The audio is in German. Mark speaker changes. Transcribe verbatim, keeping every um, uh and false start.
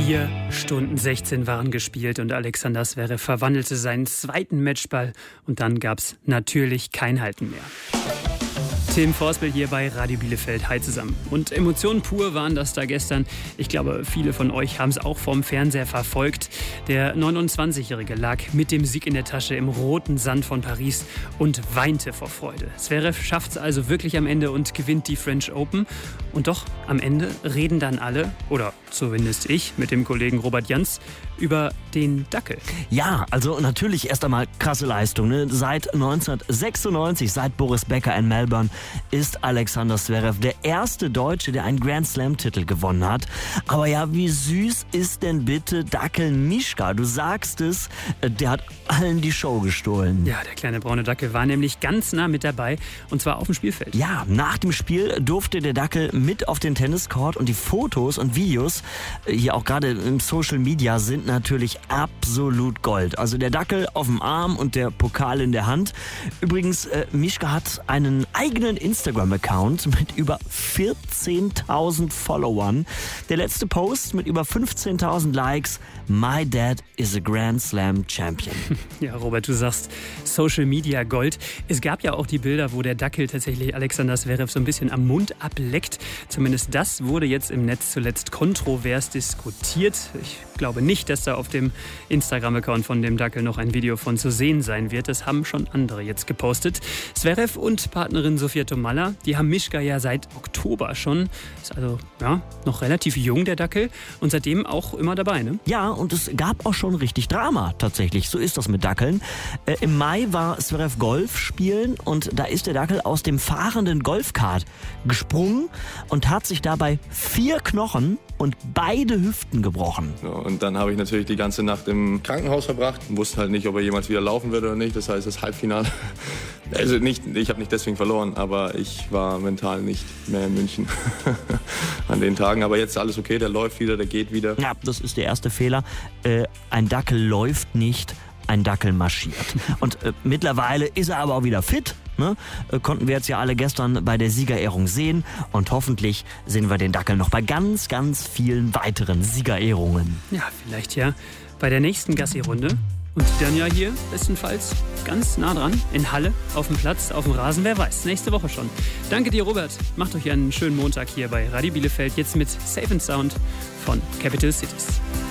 Speaker 1: vier Stunden sechzehn waren gespielt und Alexander Zverev verwandelte seinen zweiten Matchball und dann gab's natürlich kein Halten mehr. Tim Forsberg hier bei Radio Bielefeld. Hi zusammen. Und Emotionen pur waren das da gestern. Ich glaube, viele von euch haben es auch vom Fernseher verfolgt. Der neunundzwanzigjährige lag mit dem Sieg in der Tasche im roten Sand von Paris und weinte vor Freude. Zverev schafft es also wirklich am Ende und gewinnt die French Open. Und doch, am Ende reden dann alle, oder zumindest ich mit dem Kollegen Robert Jans, über den Dackel.
Speaker 2: Ja, also natürlich erst einmal krasse Leistung. Ne? Seit neunzehnhundertsechsundneunzig, seit Boris Becker in Melbourne, ist Alexander Zverev der erste Deutsche, der einen Grand Slam-Titel gewonnen hat. Aber ja, wie süß ist denn bitte Dackel Mischka? Du sagst es, der hat allen die Show gestohlen.
Speaker 1: Ja, der kleine braune Dackel war nämlich ganz nah mit dabei, und zwar auf dem Spielfeld.
Speaker 2: Ja, nach dem Spiel durfte der Dackel mit auf den Tenniscourt und die Fotos und Videos, hier auch gerade im Social Media, sind natürlich absolut Gold. Also der Dackel auf dem Arm und der Pokal in der Hand. Übrigens, äh, Mischka hat einen eigenen Instagram-Account mit über vierzehntausend Followern. Der letzte Post mit über fünfzehntausend Likes. My dad is a Grand Slam Champion.
Speaker 1: Ja, Robert, du sagst Social Media Gold. Es gab ja auch die Bilder, wo der Dackel tatsächlich Alexander Zverev so ein bisschen am Mund ableckt. Zumindest das wurde jetzt im Netz zuletzt kontrovers diskutiert. Ich glaube nicht, dass da auf dem Instagram-Account von dem Dackel noch ein Video von zu sehen sein wird. Das haben schon andere jetzt gepostet. Zverev und Partnerin Sophia Tomalla, die haben Mischka ja seit Oktober schon. Ist also ja, noch relativ jung, der Dackel. Und seitdem auch immer dabei, ne?
Speaker 2: Ja, und es gab auch schon richtig Drama tatsächlich. So ist das mit Dackeln. Äh, Im Mai war Zverev Golf spielen und da ist der Dackel aus dem fahrenden Golfkart gesprungen und hat sich dabei vier Knochen und beide Hüften gebrochen.
Speaker 3: Ja, und dann habe ich natürlich die ganze Nacht im Krankenhaus verbracht. Wusste halt nicht, ob er jemals wieder laufen wird oder nicht. Das heißt, das Halbfinale. Also nicht, ich habe nicht deswegen verloren, aber ich war mental nicht mehr in München an den Tagen. Aber jetzt ist alles okay, der läuft wieder, der geht wieder.
Speaker 2: Ja, das ist der erste Fehler. Äh, ein Dackel läuft nicht, ein Dackel marschiert. Und äh, mittlerweile ist er aber auch wieder fit. Ne? Äh, konnten wir jetzt ja alle gestern bei der Siegerehrung sehen. Und hoffentlich sehen wir den Dackel noch bei ganz, ganz vielen weiteren Siegerehrungen.
Speaker 1: Ja, vielleicht ja bei der nächsten Gassi-Runde. Und die dann ja hier bestenfalls ganz nah dran, in Halle, auf dem Platz, auf dem Rasen, wer weiß, nächste Woche schon. Danke dir, Robert. Macht euch einen schönen Montag hier bei Radio Bielefeld, jetzt mit Safe and Sound von Capital Cities.